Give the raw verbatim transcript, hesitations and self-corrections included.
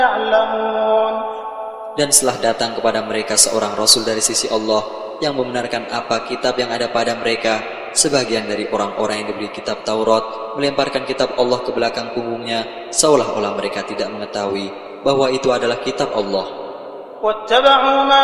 Dan setelah datang kepada mereka seorang Rasul dari sisi Allah yang membenarkan apa kitab yang ada pada mereka, sebagian dari orang-orang yang diberi kitab Taurat melemparkan kitab Allah ke belakang punggungnya, seolah-olah mereka tidak mengetahui bahwa itu adalah kitab Allah.